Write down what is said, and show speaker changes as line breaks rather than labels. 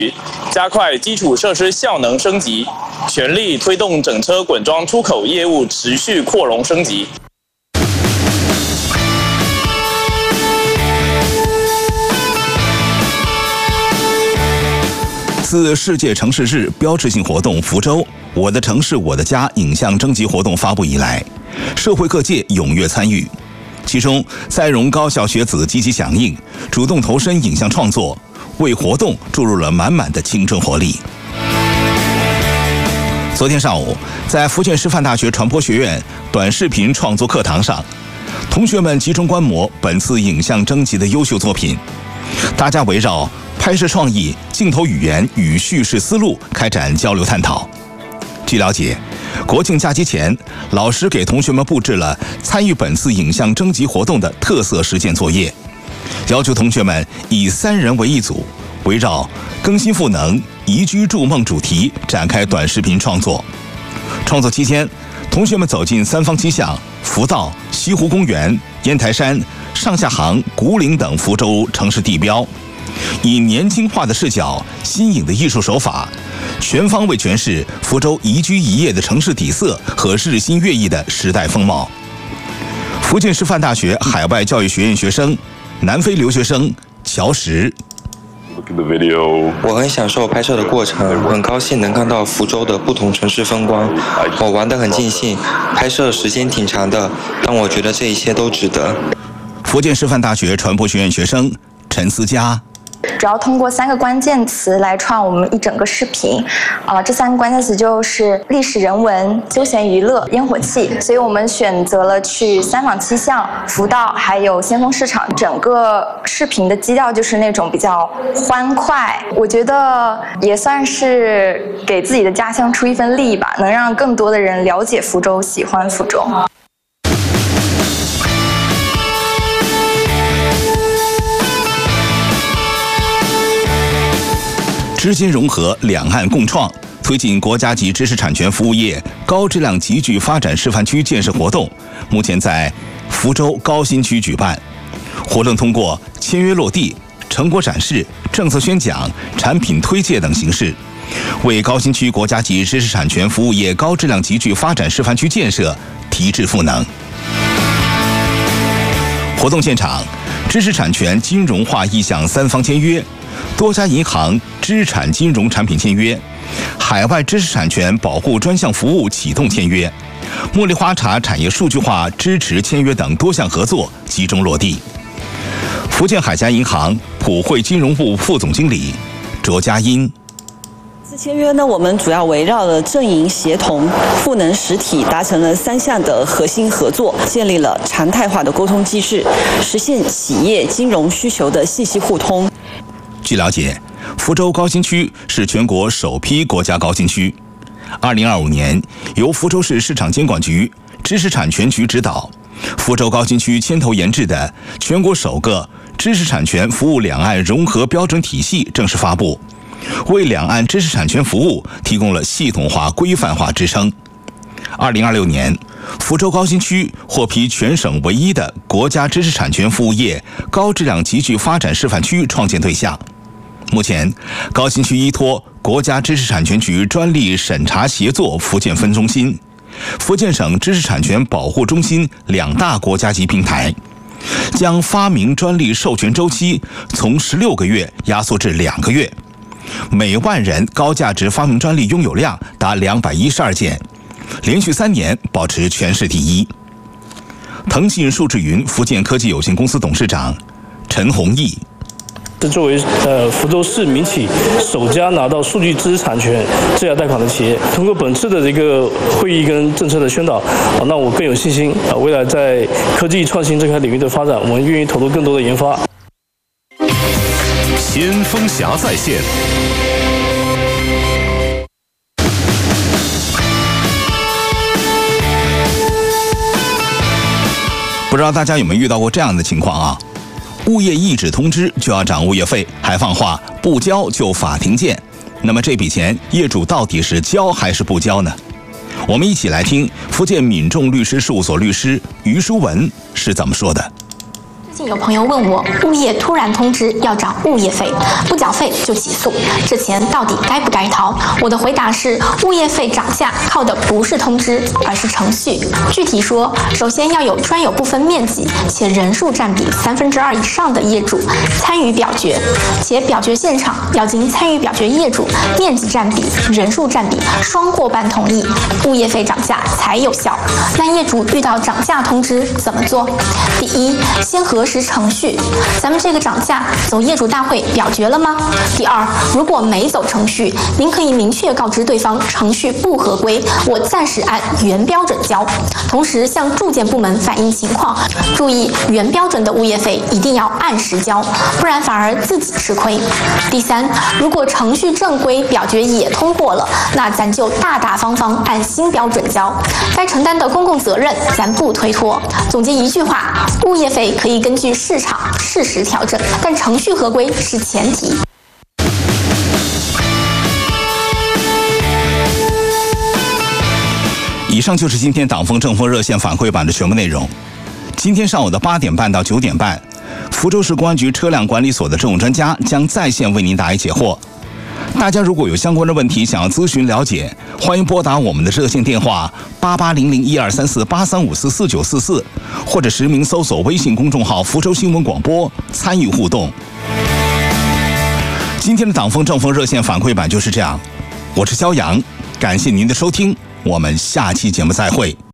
加快基础设施效能升级，全力推动整车滚装出口业务持续扩容升级。
自世界城市日标志性活动福州“我的城市我的家”影像征集活动发布以来，社会各界踊跃参与。其中，赛荣高校学子积极响应，主动投身影像创作，为活动注入了满满的青春活力。昨天上午，在福建师范大学传播学院短视频创作课堂上，同学们集中观摩本次影像征集的优秀作品，大家围绕拍摄创意、镜头语言与叙事思路开展交流探讨。据了解，国庆假期前，老师给同学们布置了参与本次影像征集活动的特色实践作业，要求同学们以3人为一组，围绕更新赋能、宜居筑梦主题展开短视频创作。创作期间，同学们走进3坊7巷、福道、西湖公园、烟台山、上下杭、古岭等福州城市地标，以年轻化的视角、新颖的艺术手法，全方位诠释福州宜居宜业的城市底色和日新月异的时代风貌。福建师范大学海外教育学院学生、南非留学生乔石。
我很享受拍摄的过程，很高兴能看到福州的不同城市风光。我玩得很尽兴，拍摄时间挺长的，但我觉得这一切都值得。
福建师范大学传播学院学生陈思佳。
主要通过3个关键词来创我们一整个视频，这3个关键词就是历史人文、休闲娱乐、烟火气，所以我们选择了去3坊7巷、福道还有先锋市场，整个视频的基调就是那种比较欢快，我觉得也算是给自己的家乡出一份力吧，能让更多的人了解福州、喜欢福州。
知金融合，两岸共创，推进国家级知识产权服务业高质量集聚发展示范区建设活动，目前在福州高新区举办。活动通过签约落地、成果展示、政策宣讲、产品推介等形式，为高新区国家级知识产权服务业高质量集聚发展示范区建设提质赋能。活动现场，知识产权金融化意向3方签约，多家银行知产金融产品签约，海外知识产权保护专项服务启动签约，茉莉花茶产业数据化支持签约等多项合作集中落地。福建海峡银行普惠金融部副总经理卓佳音。
这次签约呢，我们主要围绕了正营协同、赋能实体，达成了3项的核心合作，建立了常态化的沟通机制，实现企业金融需求的信息互通。
据了解，福州高新区是全国首批国家高新区。2025年，由福州市市场监管局、知识产权局指导，福州高新区牵头研制的全国首个知识产权服务两岸融合标准体系正式发布，为两岸知识产权服务提供了系统化、规范化支撑。2026年，福州高新区获批全省唯一的国家知识产权服务业高质量集聚发展示范区创建对象。目前，高新区依托国家知识产权局专利审查协作福建分中心、福建省知识产权保护中心2大国家级平台，将发明专利授权周期从16个月压缩至2个月，每万人高价值发明专利拥有量达212件，连续3年保持全市第一。腾讯数智云福建科技有限公司董事长陈宏毅。
是作为福州市民企首家拿到数据知识产权质押贷款的企业，通过本次的这个会议跟政策的宣导，那我更有信心未来在科技创新这块领域的发展，我们愿意投入更多的研发。
先锋侠在线。
不知道大家有没有遇到过这样的情况啊？物业一纸通知就要涨物业费，还放话不交就法庭见。那么这笔钱业主到底是交还是不交呢？我们一起来听福建闽众律师事务所律师于淑文是怎么说的。
最近有朋友问我，物业突然通知要涨物业费，不缴费就起诉，这钱到底该不该掏？我的回答是，物业费涨价靠的不是通知，而是程序。具体说，首先要有专有部分面积且人数占比2/3以上的业主参与表决，且表决现场要经参与表决业主面积占比、人数占比双过半同意，物业费涨价才有效。那业主遇到涨价通知怎么做？第一，先核实程序，咱们这个涨价走业主大会表决了吗？第二，如果没走程序，您可以明确告知对方程序不合规，我暂时按原标准交，同时向住建部门反映情况，注意原标准的物业费一定要按时交，不然反而自己吃亏。第三，如果程序正规，表决也通过了，那咱就大大方方按新标准交，该承担的公共责任咱不推脱。总结一句话，物业费可以根据市场适时调整，但程序合规是前提。
以上就是今天党风政风热线反馈版的全部内容。今天上午的8点半到9点半，福州市公安局车辆管理所的政务专家将在线为您答疑解惑。大家如果有相关的问题想要咨询了解，欢迎拨打我们的热线电话8800123483544944，或者实名搜索微信公众号福州新闻广播参与互动。今天的党风政风热线反馈版就是这样，我是肖阳，感谢您的收听，我们下期节目再会。